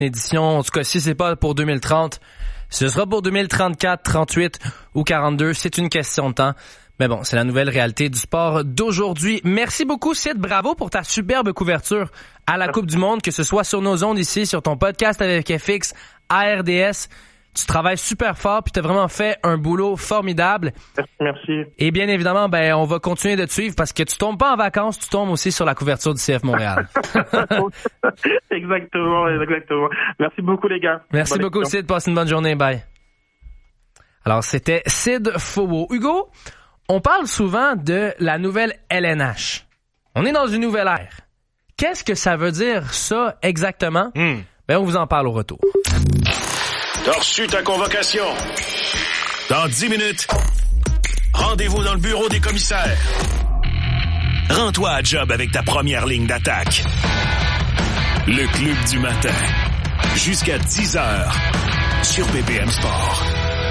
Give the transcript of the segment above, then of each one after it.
édition. En tout cas, si c'est pas pour 2030, ce sera pour 2034, 38 ou 42. C'est une question de temps. Mais bon, c'est la nouvelle réalité du sport d'aujourd'hui. Merci beaucoup, Sid. Bravo pour ta superbe couverture à la Coupe du Monde, que ce soit sur nos ondes ici, sur ton podcast avec FX, à RDS. Tu travailles super fort, puis tu as vraiment fait un boulot formidable. Merci. Et bien évidemment, on va continuer de te suivre parce que tu tombes pas en vacances, tu tombes aussi sur la couverture du CF Montréal. Exactement. Merci beaucoup, les gars. Merci beaucoup, Sid. Passe une bonne journée. Bye. Alors, c'était Sid Fauveau. Hugo, on parle souvent de la nouvelle LNH. On est dans une nouvelle ère. Qu'est-ce que ça veut dire, ça, exactement? On vous en parle au retour. T'as reçu ta convocation. Dans 10 minutes, rendez-vous dans le bureau des commissaires. Rends-toi à job avec ta première ligne d'attaque. Le Club du matin. Jusqu'à 10h sur BPM Sport.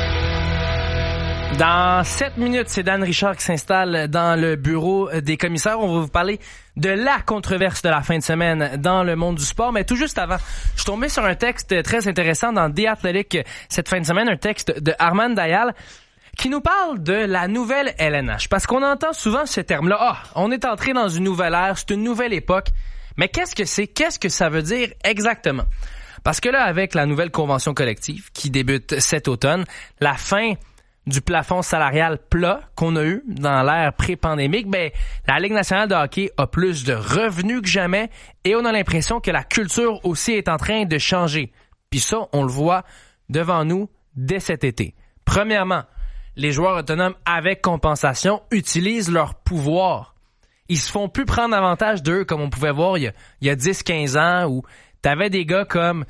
Dans 7 minutes, c'est Dan Richard qui s'installe dans le bureau des commissaires. On va vous parler de la controverse de la fin de semaine dans le monde du sport. Mais tout juste avant, je suis tombé sur un texte très intéressant dans The Athletic cette fin de semaine, un texte de Armand Dayal qui nous parle de la nouvelle LNH. Parce qu'on entend souvent ce terme-là. On est entré dans une nouvelle ère, c'est une nouvelle époque. Mais qu'est-ce que c'est? Qu'est-ce que ça veut dire exactement? Parce que là, avec la nouvelle convention collective qui débute cet automne, la fin du plafond salarial plat qu'on a eu dans l'ère pré-pandémique, la Ligue nationale de hockey a plus de revenus que jamais et on a l'impression que la culture aussi est en train de changer. Puis ça, on le voit devant nous dès cet été. Premièrement, les joueurs autonomes avec compensation utilisent leur pouvoir. Ils se font plus prendre avantage d'eux comme on pouvait voir il y a 10-15 ans où t'avais des gars comme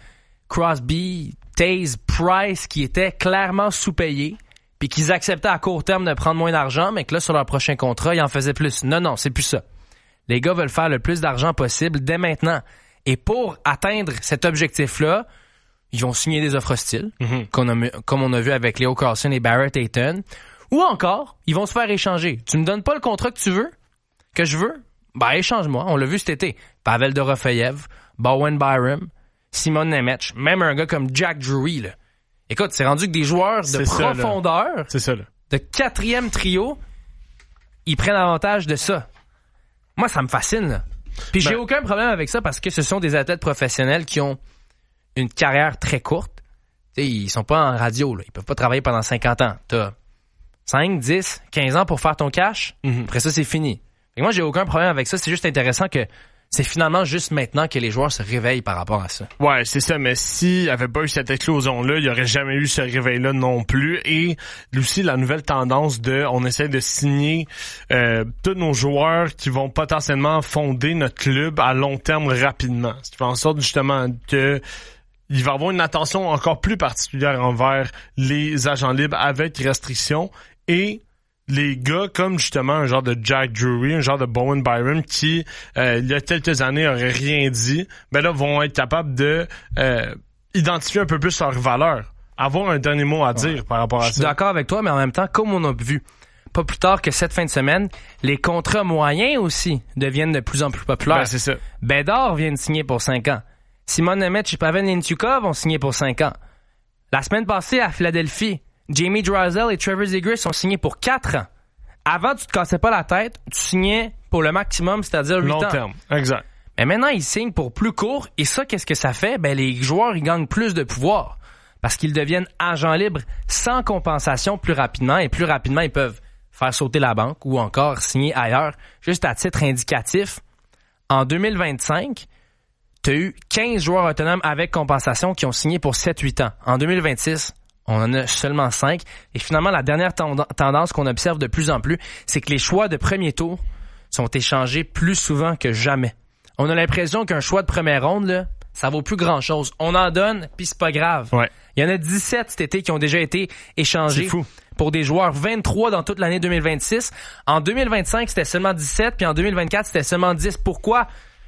Crosby, Taze, Price qui étaient clairement sous-payés puis qu'ils acceptaient à court terme de prendre moins d'argent, mais que là, sur leur prochain contrat, ils en faisaient plus. Non, c'est plus ça. Les gars veulent faire le plus d'argent possible dès maintenant. Et pour atteindre cet objectif-là, ils vont signer des offres hostiles, comme on a vu avec Leo Carlson et Barrett Hayton, ou encore, ils vont se faire échanger. Tu me donnes pas le contrat que tu veux, que je veux? Échange-moi. On l'a vu cet été. Pavel Dorofeyev, Bowen Byram, Simon Nemec, même un gars comme Jack Drury, là. Écoute, c'est rendu que des joueurs de profondeur, de quatrième trio, ils prennent avantage de ça. Moi, ça me fascine, là. Puis j'ai aucun problème avec ça parce que ce sont des athlètes professionnels qui ont une carrière très courte. T'sais, ils sont pas en radio, là. Ils peuvent pas travailler pendant 50 ans. T'as 5, 10, 15 ans pour faire ton cash. Après ça, c'est fini. Et moi, j'ai aucun problème avec ça. C'est juste intéressant que c'est finalement juste maintenant que les joueurs se réveillent par rapport à ça. Ouais, c'est ça. Mais s'il n'y avait pas eu cette explosion-là, il n'y aurait jamais eu ce réveil-là non plus. Et aussi, la nouvelle tendance on essaie de signer tous nos joueurs qui vont potentiellement fonder notre club à long terme rapidement. Ce qui fait en sorte justement que il va y avoir une attention encore plus particulière envers les agents libres avec restrictions et les gars comme justement un genre de Jack Drury, un genre de Bowen Byram qui, il y a quelques années, auraient rien dit, là, vont être capables de identifier un peu plus leur valeur, avoir un dernier mot à dire par rapport à ça. Je suis d'accord avec toi, mais en même temps, comme on a vu, pas plus tard que cette fin de semaine, les contrats moyens aussi deviennent de plus en plus populaires. C'est ça. Bédard vient de signer pour 5 ans. Simon Nemec et Pavel Nichuka vont signer pour 5 ans. La semaine passée, à Philadelphie, Jamie Drysdale et Trevor Zegras ont signé pour 4 ans. Avant, tu te cassais pas la tête, tu signais pour le maximum, c'est-à-dire 8 ans. Long terme, exact. Mais maintenant, ils signent pour plus court, et ça, qu'est-ce que ça fait? Les joueurs, ils gagnent plus de pouvoir, parce qu'ils deviennent agents libres sans compensation plus rapidement, et plus rapidement, ils peuvent faire sauter la banque, ou encore signer ailleurs. Juste à titre indicatif, en 2025, tu as eu 15 joueurs autonomes avec compensation qui ont signé pour 7-8 ans. En 2026, on en a seulement 5. Et finalement, la dernière tendance qu'on observe de plus en plus, c'est que les choix de premier tour sont échangés plus souvent que jamais. On a l'impression qu'un choix de première ronde, là, ça vaut plus grand-chose. On en donne, puis c'est pas grave. Ouais. Il y en a 17 cet été qui ont déjà été échangés pour des joueurs, 23 dans toute l'année 2026. En 2025, c'était seulement 17, puis en 2024, c'était seulement 10. Pourquoi?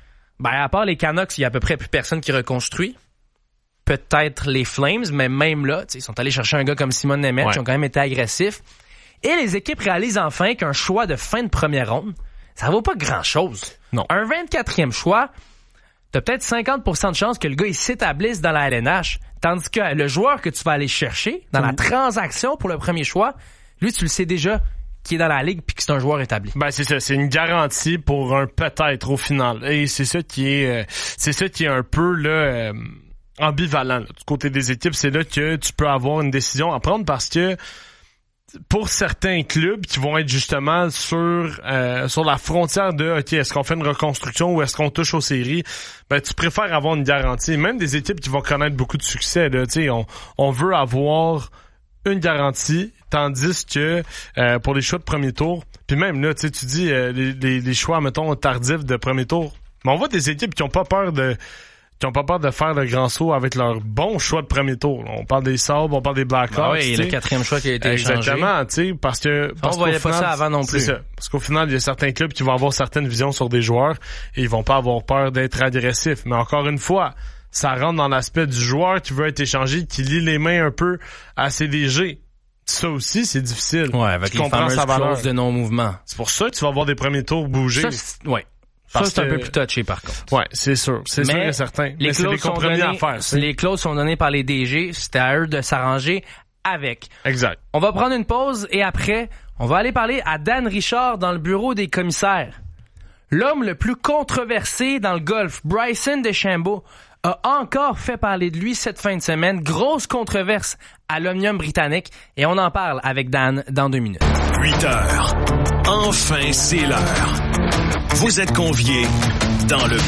À part les Canucks, il y a à peu près plus personne qui reconstruit. Peut-être les Flames, mais même là, ils sont allés chercher un gars comme Simon Nemec, qui ont quand même été agressifs. Et les équipes réalisent enfin qu'un choix de fin de première ronde, ça vaut pas grand-chose. Non. Un 24e choix, t'as peut-être 50% de chances que le gars il s'établisse dans la LNH, tandis que le joueur que tu vas aller chercher dans la transaction pour le premier choix, lui tu le sais déjà qu'il est dans la ligue puis que c'est un joueur établi. Ben c'est ça, c'est une garantie pour un peut-être au final. Et c'est ça qui est un peu là ambivalent là, du côté des équipes. C'est là que tu peux avoir une décision à prendre parce que pour certains clubs qui vont être justement sur la frontière de OK, est-ce qu'on fait une reconstruction ou est-ce qu'on touche aux séries, ben tu préfères avoir une garantie. Même des équipes qui vont connaître beaucoup de succès là, tu sais, on veut avoir une garantie, tandis que pour les choix de premier tour, puis même là, tu dis les choix mettons tardifs de premier tour, mais on voit des équipes qui ont pas peur de faire le grand saut avec leur bon choix de premier tour. On parle des Sabres, on parle des Blackhawks. Ah oui, le 4e choix qui a été échangé. Exactement, tu sais, parce on voyait pas ça avant non plus. C'est ça. Parce qu'au final, il y a certains clubs qui vont avoir certaines visions sur des joueurs et ils vont pas avoir peur d'être agressifs. Mais encore une fois, ça rentre dans l'aspect du joueur qui veut être échangé, qui lie les mains un peu à ses DG. Ça aussi, c'est difficile. Ouais, avec les fameuses clauses de non-mouvement. C'est pour ça que tu vas avoir des premiers tours bouger. Ouais. Ça, c'est un peu plus touché, par contre. Ouais, c'est sûr. C'est sûr et certain. Mais c'est des compromis à faire. Les clauses sont données par les DG. C'était à eux de s'arranger avec. Exact. On va prendre une pause et après, on va aller parler à Dan Richard dans le bureau des commissaires. L'homme le plus controversé dans le golf, Bryson DeChambeau, a encore fait parler de lui cette fin de semaine. Grosse controverse à l'Omnium britannique. Et on en parle avec Dan dans 2 minutes. 8 heures. Enfin, c'est l'heure. Vous êtes conviés dans le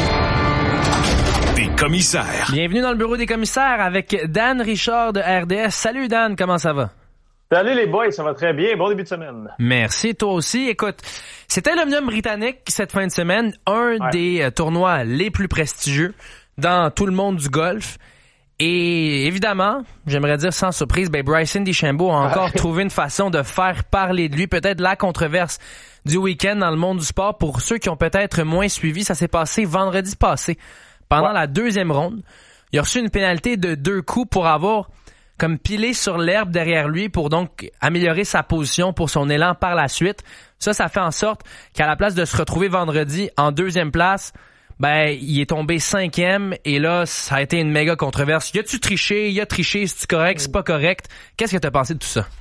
bureau des commissaires. Bienvenue dans le bureau des commissaires avec Dan Richard de RDS. Salut Dan, comment ça va? Salut les boys, ça va très bien. Bon début de semaine. Merci, toi aussi. Écoute, c'était l'Omnium britannique cette fin de semaine, des tournois les plus prestigieux dans tout le monde du golf. Et évidemment, j'aimerais dire sans surprise, Bryson DeChambeau a encore trouvé une façon de faire parler de lui, peut-être la controverse du week-end dans le monde du sport. Pour ceux qui ont peut-être moins suivi, ça s'est passé vendredi passé. Pendant la 2e ronde, il a reçu une pénalité de 2 coups pour avoir comme pilé sur l'herbe derrière lui pour donc améliorer sa position pour son élan par la suite. Ça fait en sorte qu'à la place de se retrouver vendredi en 2e place, il est tombé 5e et là, ça a été une méga controverse. Y a-tu triché? Il a triché? C'est-tu correct? C'est pas correct? Qu'est-ce que t'as pensé de tout ça?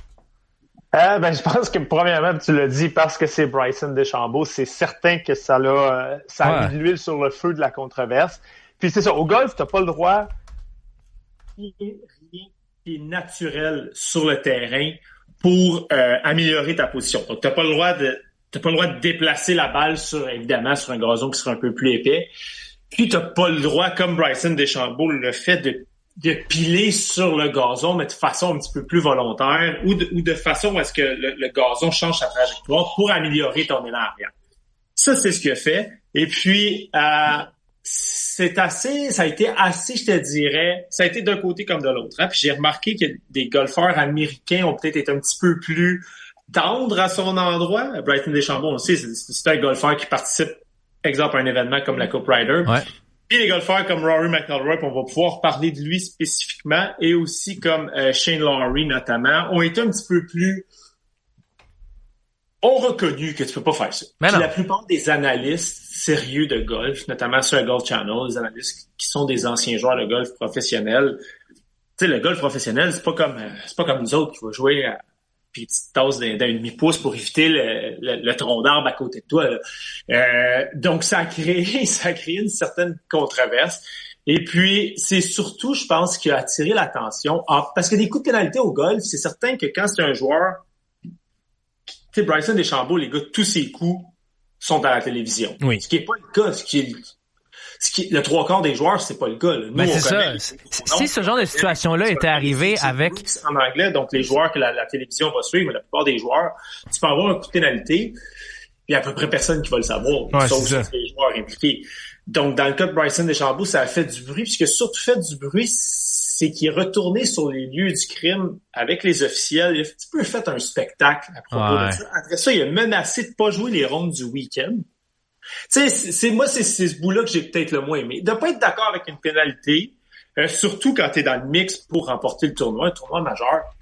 Je pense que premièrement, tu l'as dit, parce que c'est Bryson DeChambeau, c'est certain que ça a mis de l'huile sur le feu de la controverse. Puis c'est ça, au golf, t'as pas le droit. Rien qui est naturel sur le terrain pour améliorer ta position. Donc t'as pas le droit de déplacer la balle évidemment sur un gazon qui sera un peu plus épais. Puis t'as pas le droit, comme Bryson DeChambeau, le fait de piler sur le gazon, mais de façon un petit peu plus volontaire ou de façon à ce que le gazon change sa trajectoire pour améliorer ton élan arrière. Ça, c'est ce qu'il a fait. Et puis, ça a été assez, je te dirais, ça a été d'un côté comme de l'autre. Hein? Puis j'ai remarqué que des golfeurs américains ont peut-être été un petit peu plus tendres à son endroit. Bryson DeChambeau, on le sait, c'est un golfeur qui participe, exemple, à un événement comme la Coupe Ryder. Ouais. Et les golfeurs comme Rory McIlroy, on va pouvoir parler de lui spécifiquement, et aussi comme Shane Lowry notamment, ont été un petit peu plus... ont reconnu que tu peux pas faire ça. Puis la plupart des analystes sérieux de golf, notamment sur le Golf Channel, les analystes qui sont des anciens joueurs de golf professionnels, tu sais, le golf professionnel, c'est pas comme nous autres qui va jouer à petite tasse d'un demi-pouce pour éviter le tronc d'arbre à côté de toi. Donc, ça a créé une certaine controverse. Et puis, c'est surtout, je pense, qui a attiré l'attention. Parce que des coups de pénalité au golf, c'est certain que quand c'est un joueur, tu sais, Bryson DeChambeau, les gars, tous ses coups sont à la télévision. Oui. Ce qui est pas le cas. Le 3/4 des joueurs, c'est pas le cas. Nous, c'est ça. Si ce genre de situation-là était arrivé avec... En anglais, donc les joueurs que la télévision va suivre, mais la plupart des joueurs, tu peux avoir un coup de pénalité, il y a à peu près personne qui va le savoir, sauf les joueurs impliqués. Donc, dans le cas de Bryson DeChambeau, ça a fait du bruit, puis ce qui a surtout fait du bruit, c'est qu'il est retourné sur les lieux du crime avec les officiels. Il a un petit peu fait un spectacle à propos de ça. Après ça, il a menacé de pas jouer les rondes du week-end. Tu sais, c'est ce bout-là que j'ai peut-être le moins aimé. De pas être d'accord avec une pénalité, surtout quand t'es dans le mix pour remporter le tournoi, un tournoi majeur. Tu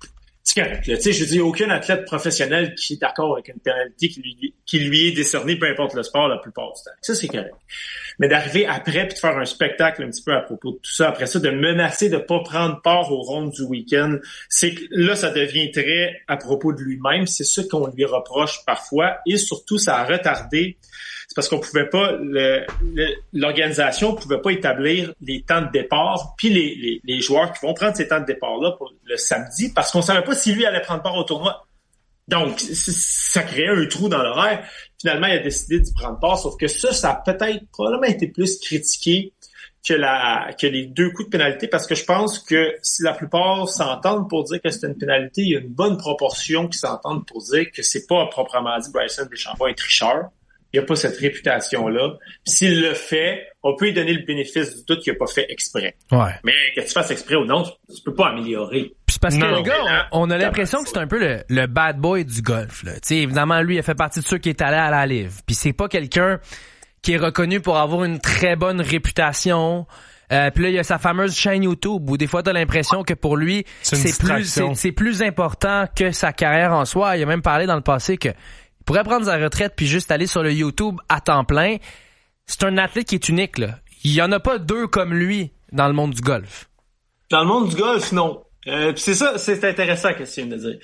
c'est correct. Tu sais, je veux dire, aucun athlète professionnel qui est d'accord avec une pénalité qui lui est décernée, peu importe le sport, la plupart du temps. Ça, c'est correct. Mais d'arriver après puis de faire un spectacle un petit peu à propos de tout ça, après ça, de menacer de pas prendre part aux rondes du week-end, c'est que là, ça devient très à propos de lui-même. C'est ça qu'on lui reproche parfois. Et surtout, ça a retardé. C'est parce qu'on pouvait pas, l'organisation pouvait pas établir les temps de départ, puis les joueurs qui vont prendre ces temps de départ-là pour le samedi, parce qu'on savait pas si lui allait prendre part au tournoi. Donc, ça créait un trou dans l'horaire. Finalement, il a décidé d'y prendre part, sauf que ça a peut-être probablement été plus critiqué que les 2 coups de pénalité, parce que je pense que si la plupart s'entendent pour dire que c'est une pénalité, il y a une bonne proportion qui s'entendent pour dire que c'est pas proprement dit Bryson DeChambeau est tricheur. Il n'y a pas cette réputation-là. Puis s'il le fait, on peut lui donner le bénéfice du doute qu'il n'a pas fait exprès. Ouais. Mais que tu fasses exprès ou non, tu peux pas améliorer. Puis c'est parce que le gars, on a l'impression que c'est un peu le bad boy du golf. Tu sais, évidemment, lui, il a fait partie de ceux qui est allé à la LIV. Puis c'est pas quelqu'un qui est reconnu pour avoir une très bonne réputation. Puis là, il y a sa fameuse chaîne YouTube où des fois, t'as l'impression que pour lui, c'est plus important que sa carrière en soi. Il a même parlé dans le passé que il pourrait prendre sa retraite puis juste aller sur le YouTube à temps plein. C'est un athlète qui est unique, là. Il y en a pas 2 comme lui dans le monde du golf. Dans le monde du golf, non. C'est ça, c'est intéressant ce que tu viens de dire.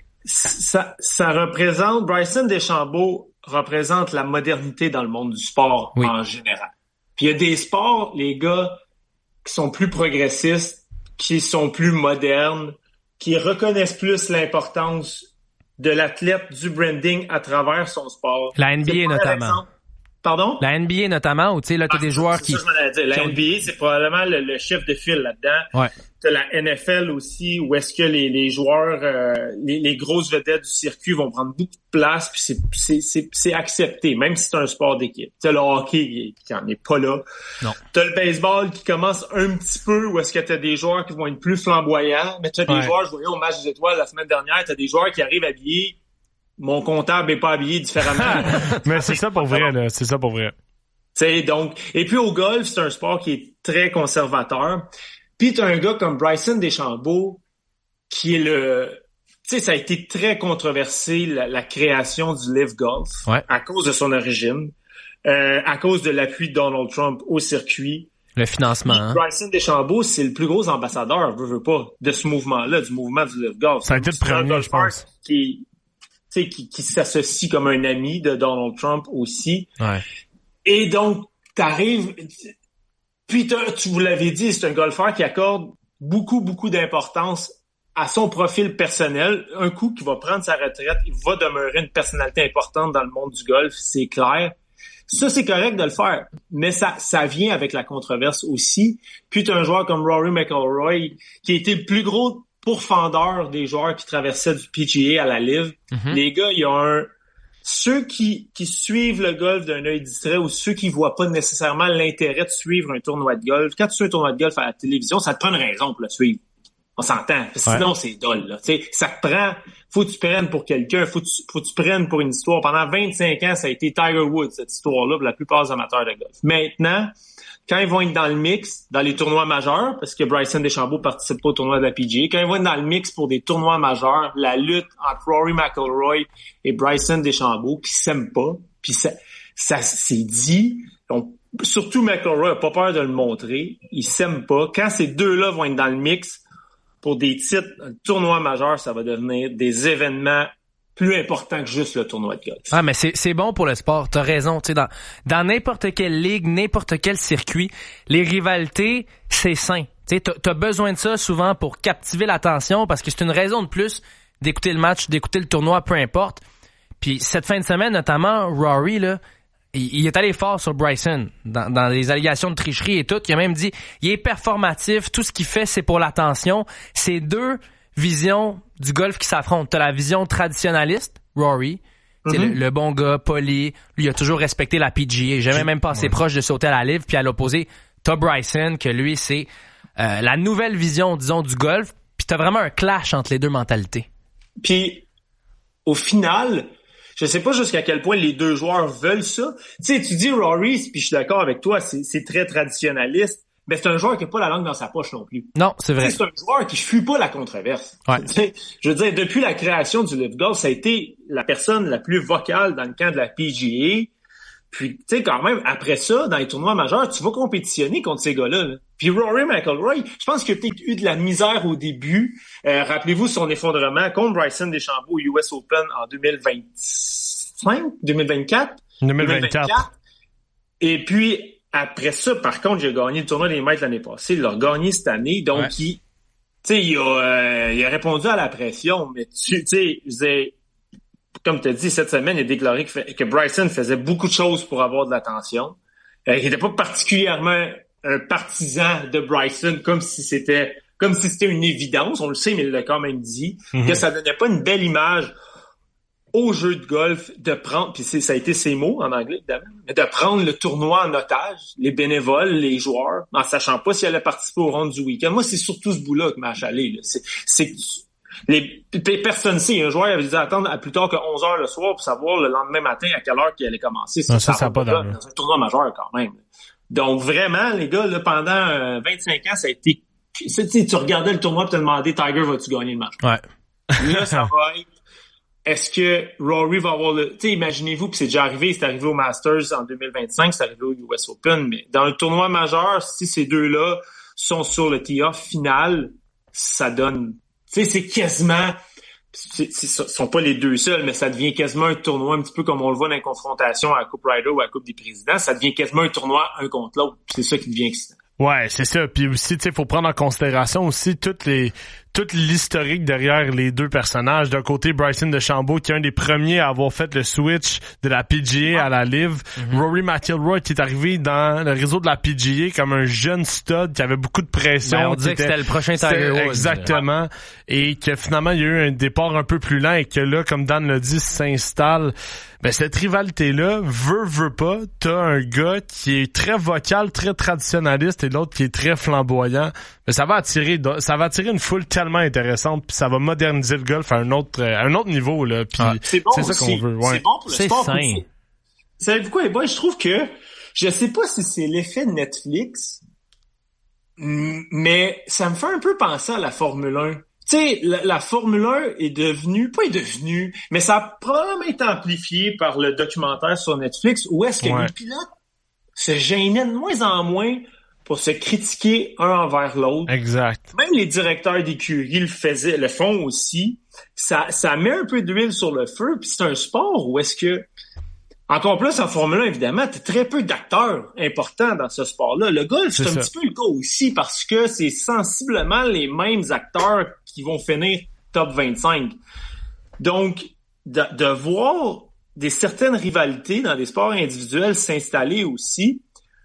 Ça représente, Bryson DeChambeau représente la modernité dans le monde du sport en général. Puis il y a des sports, les gars, qui sont plus progressistes, qui sont plus modernes, qui reconnaissent plus l'importance de l'athlète, du branding à travers son sport. La NBA notamment. Pardon? La NBA notamment, où tu sais, là, t'as des joueurs qui... Ça, je m'en allais dire. La NBA, c'est probablement le chef de file là-dedans. Ouais. T'as la NFL aussi, où est-ce que les joueurs, les grosses vedettes du circuit vont prendre beaucoup de place, puis c'est accepté, même si c'est un sport d'équipe. T'as le hockey qui en est pas là. Non. T'as le baseball qui commence un petit peu, où est-ce que t'as des joueurs qui vont être plus flamboyants, mais t'as des joueurs, je voyais au match des étoiles la semaine dernière, t'as des joueurs qui arrivent habillés. Mon comptable est pas habillé différemment. Mais c'est ça pour vrai, là. C'est ça pour vrai. T'sais, donc, et puis au golf, c'est un sport qui est très conservateur. Puis t'as un gars comme Bryson DeChambeau qui est tu sais, ça a été très controversé la création du LIV Golf à cause de son origine, à cause de l'appui de Donald Trump au circuit. Le financement. Bryson DeChambeau, c'est le plus gros ambassadeur, veut pas, de ce mouvement-là, du mouvement du LIV Golf. Ça a été le premier, je pense. Qui s'associe comme un ami de Donald Trump aussi. Ouais. Et donc, t'arrives... Puis, tu vous l'avez dit, c'est un golfeur qui accorde beaucoup, beaucoup d'importance à son profil personnel. Un coup qu'il va prendre sa retraite, il va demeurer une personnalité importante dans le monde du golf, c'est clair. Ça, c'est correct de le faire, mais ça vient avec la controverse aussi. Puis, t'as un joueur comme Rory McIlroy qui a été le plus gros pourfendeur des joueurs qui traversaient du PGA à la LIV. Mm-hmm. Les gars, il y a ceux qui suivent le golf d'un œil distrait ou ceux qui voient pas nécessairement l'intérêt de suivre un tournoi de golf. Quand tu suis un tournoi de golf à la télévision, ça te prend une raison pour le suivre. On s'entend. Sinon, c'est dole, là. T'sais, ça te prend, faut que tu prennes pour quelqu'un, faut que tu prennes pour une histoire. Pendant 25 ans, ça a été Tiger Woods, cette histoire-là, pour la plupart des amateurs de golf. Maintenant, quand ils vont être dans le mix, dans les tournois majeurs, parce que Bryson DeChambeau participe pas au tournoi de la PGA, quand ils vont être dans le mix pour des tournois majeurs, la lutte entre Rory McIlroy et Bryson DeChambeau, qui s'aiment pas, puis ça c'est dit, donc, surtout McIlroy a pas peur de le montrer, ils s'aiment pas. Quand ces deux-là vont être dans le mix pour des titres, un tournoi majeur, ça va devenir des événements plus important que juste le tournoi de golf. Ah, mais c'est bon pour le sport. T'as raison. Tu sais, dans n'importe quelle ligue, n'importe quel circuit, les rivalités, c'est sain. Tu sais, t'as besoin de ça souvent pour captiver l'attention parce que c'est une raison de plus d'écouter le match, d'écouter le tournoi, peu importe. Puis cette fin de semaine, notamment, Rory, là, il est allé fort sur Bryson dans les allégations de tricherie et tout. Il a même dit, il est performatif, tout ce qu'il fait, c'est pour l'attention. C'est deux vision du golf qui s'affrontent. T'as la vision traditionnaliste, Rory, le bon gars, poli, lui il a toujours respecté la PGA, jamais même passé proche de sauter à la LIV, puis à l'opposé, t'as Bryson, que lui c'est la nouvelle vision, disons, du golf, puis t'as vraiment un clash entre les deux mentalités. Puis, au final, je sais pas jusqu'à quel point les deux joueurs veulent ça. Tu sais, tu dis Rory, puis je suis d'accord avec toi, c'est très traditionnaliste, mais c'est un joueur qui n'a pas la langue dans sa poche non plus. Non, c'est vrai. C'est un joueur qui fuit pas la controverse. Ouais. Je veux dire, depuis la création du LIV Golf, ça a été la personne la plus vocale dans le camp de la PGA. Puis, tu sais, quand même, après ça, dans les tournois majeurs, tu vas compétitionner contre ces gars-là. Là. Puis Rory McIlroy, je pense qu'il a peut-être eu de la misère au début. Rappelez-vous son effondrement contre Bryson DeChambeau au US Open en 2024. Et puis, après ça, par contre, j'ai gagné le tournoi des maîtres l'année passée. Il l'a gagné cette année. Donc, il a répondu à la pression. Mais tu sais, comme tu as dit, cette semaine, il a déclaré que Bryson faisait beaucoup de choses pour avoir de l'attention. Il n'était pas particulièrement un partisan de Bryson, comme si c'était une évidence. On le sait, mais il l'a quand même dit, que ça donnait pas une belle image au jeu de golf de prendre, puis ça a été ses mots en anglais, évidemment, mais de prendre le tournoi en otage, les bénévoles, les joueurs, en sachant pas s'ils allaient participer au round du week-end. Moi, c'est surtout ce bout-là qui m'a achalé, là. Personne sait. Un joueur avait dit attendre à plus tard que 11h le soir pour savoir le lendemain matin à quelle heure qu'il allait commencer. Ça pas dans un tournoi majeur quand même. Donc vraiment, les gars, là, pendant 25 ans, ça a été... Tu regardais le tournoi et te demandais Tiger, vas-tu gagner le match? Ouais. Là, ça va être... Est-ce que Rory va avoir le... Tu sais, imaginez-vous, puis c'est déjà arrivé, c'est arrivé au Masters en 2025, c'est arrivé au US Open, mais dans le tournoi majeur, si ces deux-là sont sur le tee-off final, ça donne... Tu sais, c'est quasiment... Ce sont pas les deux seuls, mais ça devient quasiment un tournoi un petit peu comme on le voit dans les confrontations à la Coupe Ryder ou à la Coupe des Présidents. Ça devient quasiment un tournoi un contre l'autre. C'est ça qui devient excitant. Ouais, c'est ça. Puis aussi, tu sais, faut prendre en considération aussi tout l'historique derrière les deux personnages. D'un côté, Bryson DeChambeau, qui est un des premiers à avoir fait le switch de la PGA à la LIV. Rory McIlroy, qui est arrivé dans le réseau de la PGA comme un jeune stud qui avait beaucoup de pression. Ben, on disait que c'était le prochain Tiger Woods. Exactement. Ouais. Et que finalement, il y a eu un départ un peu plus lent et que là, comme Dan l'a dit, s'installe. Ben, cette rivalité-là, veut pas, t'as un gars qui est très vocal, très traditionnaliste et l'autre qui est très flamboyant. Mais ça va attirer une foule tellement intéressante, puis ça va moderniser le golf à un autre niveau, là. Puis c'est bon, c'est ça qu'on veut. Ouais. C'est bon pour le c'est sport. sain. Savez-vous quoi, les boys? Je trouve que, je sais pas si c'est l'effet de Netflix, mais ça me fait un peu penser à la Formule 1. Tu sais, la Formule 1 mais ça a probablement été amplifié par le documentaire sur Netflix, où est-ce que les pilotes se gênaient de moins en moins pour se critiquer un envers l'autre. Exact. Même les directeurs d'écurie le font aussi. Ça met un peu d'huile sur le feu, puis c'est un sport où est-ce que... Encore plus en Formule 1, évidemment, t'as très peu d'acteurs importants dans ce sport-là. Le golf, c'est un petit peu le cas aussi parce que c'est sensiblement les mêmes acteurs qui vont finir top 25. Donc, de voir certaines rivalités dans des sports individuels s'installer aussi,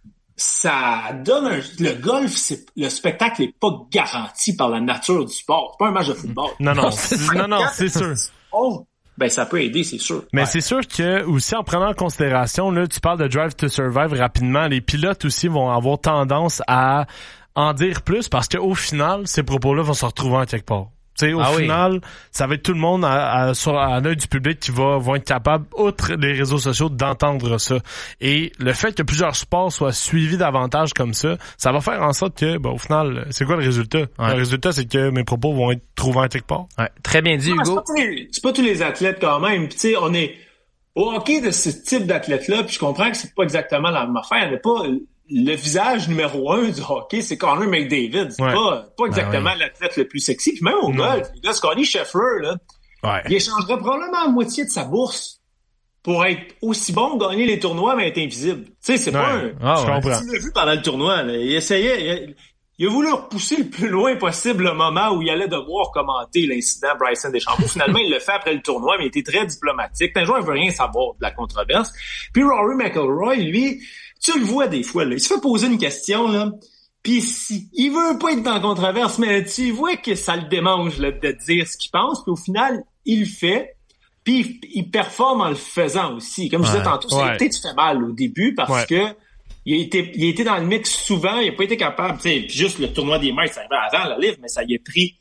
ça donne le golf, le spectacle n'est pas garanti par la nature du sport. C'est pas un match de football. Non, c'est sûr. Ben, ça peut aider, c'est sûr. Mais c'est sûr que, aussi, en prenant en considération, là, tu parles de Drive to Survive rapidement, les pilotes aussi vont avoir tendance à en dire plus parce qu'au final, ces propos-là vont se retrouver en quelque part. T'sais, au final, ça va être tout le monde à l'œil du public qui vont être capable, outre les réseaux sociaux, d'entendre ça. Et le fait que plusieurs sports soient suivis davantage comme ça va faire en sorte que, au final, c'est quoi le résultat? Le résultat, c'est que mes propos vont être trouvés en quelque part. Ouais. Très bien dit, Hugo. C'est pas tous les athlètes quand même. Puis tu sais, on est au hockey de ce type d'athlète-là, puis je comprends que c'est pas exactement la même affaire. Il n'y a pas... Le visage numéro 1 du hockey, c'est Connor McDavid. C'est pas exactement l'athlète le plus sexy. Puis même au golf, les gars, Scottie Scheffler, là, il échangerait probablement la moitié de sa bourse pour être aussi bon, gagner les tournois, mais être invisible. Tu sais, c'est pas un... Je comprends. Tu l'as vu pendant le tournoi, là. Il essayait... Il a voulu repousser le plus loin possible le moment où il allait devoir commenter l'incident Bryson DeChambeau. Finalement, il le fait après le tournoi, mais il était très diplomatique. Un joueur, il veut rien savoir de la controverse. Puis Rory McIlroy, lui... Tu le vois des fois, là. Il se fait poser une question, là. Puis il veut pas être dans la controverse, mais tu vois que ça le démange, là, de dire ce qu'il pense. Puis au final, il le fait. Puis il performe en le faisant aussi. Comme je disais tantôt, ça a peut-être fait mal au début parce que il a été dans le mix souvent. Il a pas été capable. Tu sais, juste le tournoi des maîtres, ça arrivait avant la livre, mais ça y a pris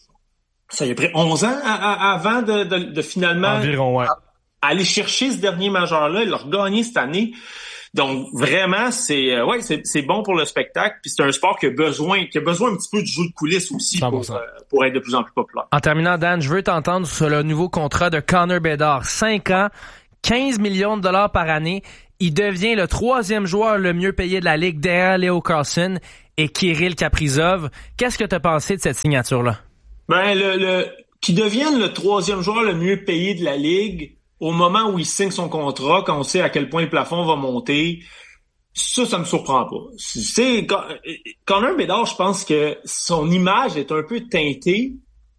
11 ans avant de finalement environ, aller chercher ce dernier majeur-là. Il l'a regagné cette année. Donc vraiment, c'est bon pour le spectacle, puis c'est un sport qui a besoin un petit peu de jeu de coulisses aussi pour être de plus en plus populaire. En terminant, Dan, je veux t'entendre sur le nouveau contrat de Connor Bedard. 5 ans, 15 millions de dollars par année. Il devient le 3e joueur le mieux payé de la Ligue derrière Leo Carlsson et Kirill Kaprizov. Qu'est-ce que tu as pensé de cette signature-là? Qu'il devienne le 3e joueur le mieux payé de la Ligue au moment où il signe son contrat, quand on sait à quel point le plafond va monter, ça me surprend pas. Connor Bedard, je pense que son image est un peu teintée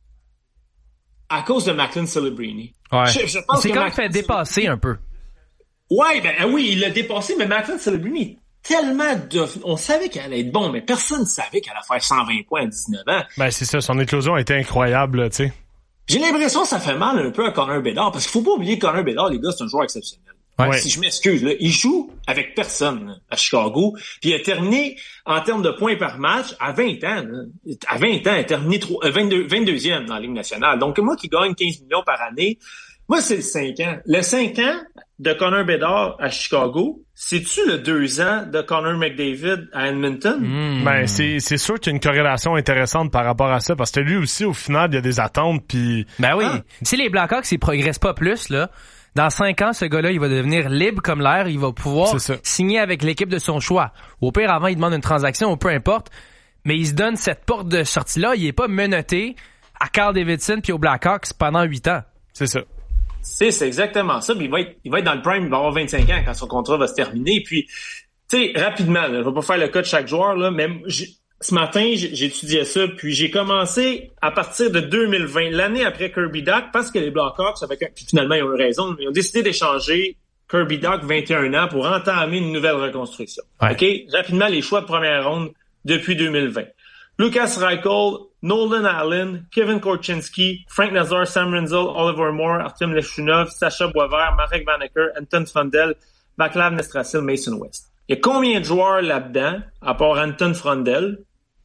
à cause de Macklin Celebrini. Ouais. Je pense c'est quand même fait dépasser un peu. Ouais, oui, il l'a dépassé, mais Macklin Celebrini tellement on savait qu'elle allait être bon, mais personne ne savait qu'elle allait faire 120 points à 19 ans. Ben, c'est ça, son éclosion a été incroyable, tu sais. J'ai l'impression que ça fait mal un peu à Connor Bedard, parce qu'il faut pas oublier que Connor Bedard, les gars, c'est un joueur exceptionnel. Ouais. Si je m'excuse, là, il joue avec personne à Chicago, puis il a terminé en termes de points par match à 20 ans. Là. À 20 ans, il a terminé 22e dans la Ligue nationale. Donc moi qui gagne 15 millions par année, moi c'est le 5 ans. Le 5 ans de Connor Bedard à Chicago, c'est-tu le 2 ans de Connor McDavid à Edmonton? Ben c'est sûr qu'il y a une corrélation intéressante par rapport à ça, parce que lui aussi, au final, il y a des attentes, puis... Ben oui. Si les Blackhawks, ils progressent pas plus, là, dans 5 ans, ce gars-là, il va devenir libre comme l'air, il va pouvoir signer avec l'équipe de son choix. Au pire, avant, il demande une transaction, ou peu importe, mais il se donne cette porte de sortie-là, il est pas menotté à Carl Davidson puis aux Blackhawks pendant 8 ans. C'est ça. C'est exactement ça. Puis il va être dans le prime, il va avoir 25 ans quand son contrat va se terminer. Puis, tu sais, rapidement, là, je vais pas faire le cas de chaque joueur, là, mais ce matin, j'étudiais ça, puis j'ai commencé à partir de 2020, l'année après Kirby Dach, parce que les Blackhawks, puis finalement, ils ont eu raison, ils ont décidé d'échanger Kirby Dach 21 ans pour entamer une nouvelle reconstruction. Ouais. OK? Rapidement, les choix de première ronde depuis 2020. Lucas Reichel, Nolan Allen, Kevin Korchinski, Frank Nazar, Sam Rinzel, Oliver Moore, Artem Leshunov, Sacha Boisvert, Marek Vanneker, Anton Frondel, Vaclav Nestrasil, Mason West. Il y a combien de joueurs là-dedans, à part Anton Frondel,